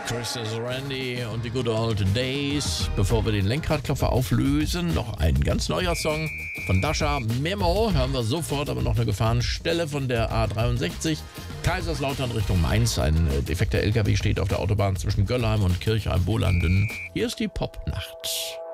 Chris Randy und die Good Old Days. Bevor wir den Lenkradklopfer auflösen, noch ein ganz neuer Song von Dasha. Memo hören wir sofort, aber noch eine Gefahrenstelle von der A63. Kaiserslautern Richtung Mainz. Ein defekter LKW steht auf der Autobahn zwischen Göllheim und Kirchheim-Bolanden. Hier ist die Popnacht.